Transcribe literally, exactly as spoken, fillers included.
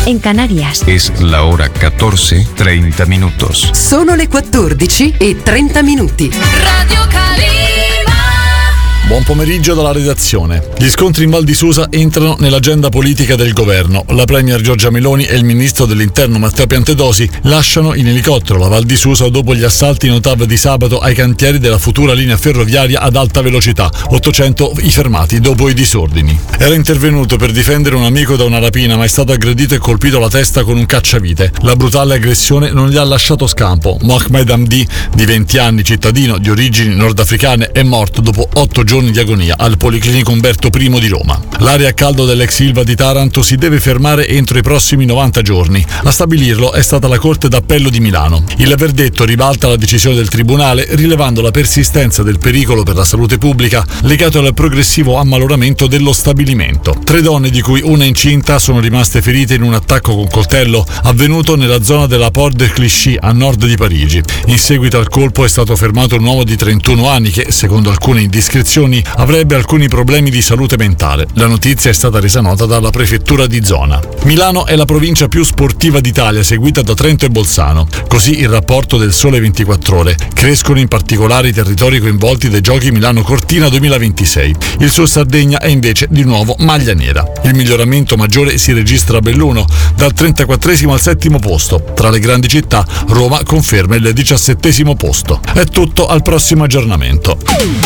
en Canarias. Es la hora catorce, treinta minutos. Sono le quattordici e trenta minuti. Radio Calima. Buon pomeriggio dalla redazione. Gli scontri in Val di Susa entrano nell'agenda politica del governo. La premier Giorgia Meloni e il ministro dell'Interno Matteo Piantedosi lasciano in elicottero la Val di Susa dopo gli assalti in O T A V di sabato ai cantieri della futura linea ferroviaria ad alta velocità, ottocento i fermati dopo i disordini. Era intervenuto per difendere un amico da una rapina, ma è stato aggredito e colpito alla testa con un cacciavite. La brutale aggressione non gli ha lasciato scampo. Mohamed Hamdi, di venti anni, cittadino di origini nordafricane, è morto dopo otto giorni di agonia al Policlinico Umberto I di Roma. L'area a caldo dell'ex Ilva di Taranto si deve fermare entro i prossimi novanta giorni. A stabilirlo è stata la Corte d'Appello di Milano. Il verdetto ribalta la decisione del Tribunale, rilevando la persistenza del pericolo per la salute pubblica legato al progressivo ammaloramento dello stabilimento. Tre donne, di cui una incinta, sono rimaste ferite in un attacco con coltello avvenuto nella zona della Porte de Clichy, a nord di Parigi. In seguito al colpo è stato fermato un uomo di trentuno anni che, secondo alcune indiscrezioni, avrebbe alcuni problemi di salute mentale. La notizia è stata resa nota dalla prefettura di zona. Milano è la provincia più sportiva d'Italia, seguita da Trento e Bolzano. Così il rapporto del Sole ventiquattro Ore. Crescono in particolare i territori coinvolti dai Giochi Milano Cortina duemilaventisei. Il suo Sardegna è invece di nuovo maglia nera. Il miglioramento maggiore si registra a Belluno, dal trentaquattresimo al settimo posto. Tra le grandi città, Roma conferma il diciassettesimo posto. È tutto, al prossimo aggiornamento.